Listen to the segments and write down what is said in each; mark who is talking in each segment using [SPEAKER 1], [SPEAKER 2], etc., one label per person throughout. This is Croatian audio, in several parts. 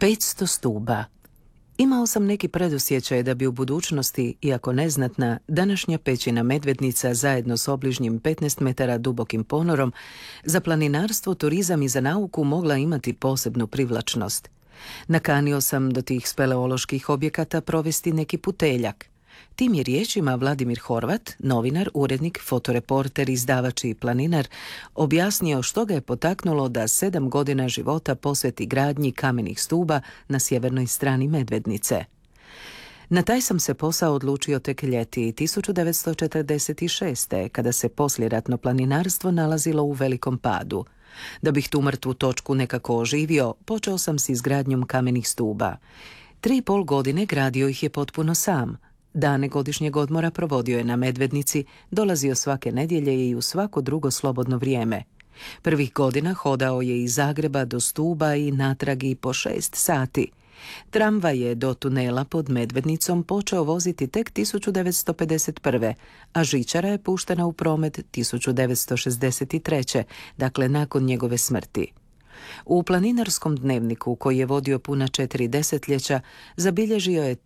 [SPEAKER 1] 500 stuba. Imao sam neki predosjećaj da bi u budućnosti, iako neznatna, današnja pećina Medvednica zajedno s obližnjim 15 metara dubokim ponorom za planinarstvo, turizam i za nauku mogla imati posebnu privlačnost. Nakanio sam do tih speleoloških objekata provesti neki puteljak. Tim je riječima Vladimir Horvat, novinar, urednik, fotoreporter, izdavač i planinar, objasnio što ga je potaknulo da 7 godina života posveti gradnji kamenih stuba na sjevernoj strani Medvednice. Na taj sam se posao odlučio tek ljeti 1946. kada se poslijeratno planinarstvo nalazilo u velikom padu. Da bih tu mrtvu točku nekako oživio, počeo sam s izgradnjom kamenih stuba. 3,5 godine gradio ih je potpuno sam. Dane godišnjeg odmora provodio je na Medvednici, dolazio svake nedjelje i u svako drugo slobodno vrijeme. Prvih godina hodao je iz Zagreba do stuba i natrag i po 6 sati. Tramvaj je do tunela pod Medvednicom počeo voziti tek 1951. a žičara je puštena u promet 1963. dakle nakon njegove smrti. U planinarskom dnevniku, koji je vodio puna 4 desetljeća, zabilježio je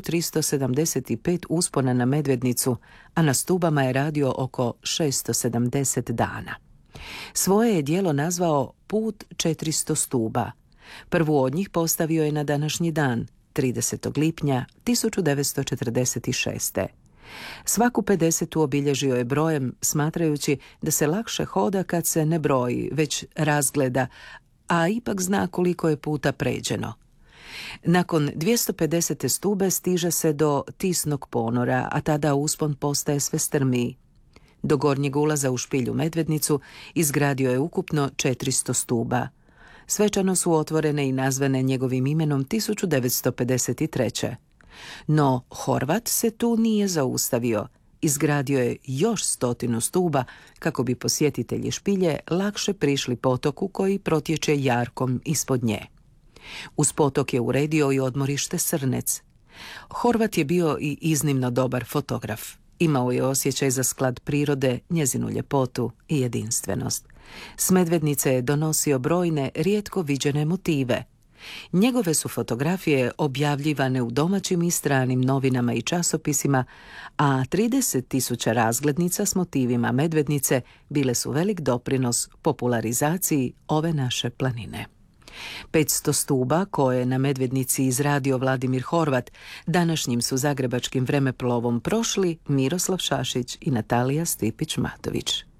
[SPEAKER 1] 1375 uspona na Medvednicu, a na stubama je radio oko 670 dana. Svoje je djelo nazvao Put 400 stuba. Prvu od njih postavio je na današnji dan, 30. lipnja 1946. Svaku 50. obilježio je brojem, smatrajući da se lakše hoda kad se ne broji, već razgleda, a ipak zna koliko je puta pređeno. Nakon 250. stube stiže se do Tisnog ponora, a tada uspon postaje sve strmiji. Do gornjeg ulaza u špilju Medvednicu izgradio je ukupno 400 stuba. Svečano su otvorene i nazvane njegovim imenom 1953. No Horvat se tu nije zaustavio. Izgradio je još 100 stuba kako bi posjetitelji špilje lakše prišli potoku koji protječe jarkom ispod nje. Uz potok je uredio i odmorište Srnec. Horvat je bio i iznimno dobar fotograf. Imao je osjećaj za sklad prirode, njezinu ljepotu i jedinstvenost. S Medvednice je donosio brojne, rijetko viđene motive. Njegove su fotografije objavljivane u domaćim i stranim novinama i časopisima, a 30.000 razglednica s motivima Medvednice bile su velik doprinos popularizaciji ove naše planine. 500 stuba koje je na Medvednici izradio Vladimir Horvat današnjim su zagrebačkim vremeplovom prošli Miroslav Šašić i Natalija Stipić-Matović.